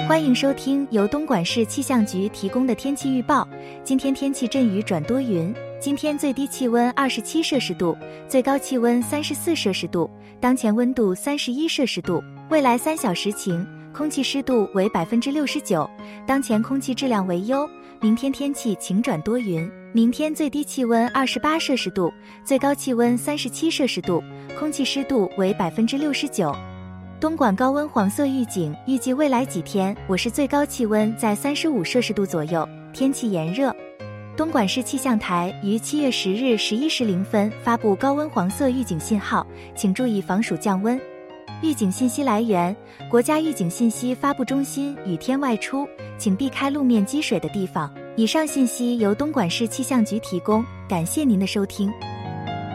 欢迎收听由东莞市气象局提供的天气预报。今天天气阵雨转多云，今天最低气温27摄氏度，最高气温34摄氏度，当前温度31摄氏度。未来3小时晴，空气湿度为69%，当前空气质量为优。明天天气晴转多云，明天最低气温28摄氏度，最高气温37摄氏度，空气湿度为69%。东莞高温黄色预警，预计未来几天我市最高气温在35摄氏度左右，天气炎热。东莞市气象台于7月10日11时0分发布高温黄色预警信号，请注意防暑降温。预警信息来源：国家预警信息发布中心。雨天外出，请避开路面积水的地方。以上信息由东莞市气象局提供，感谢您的收听。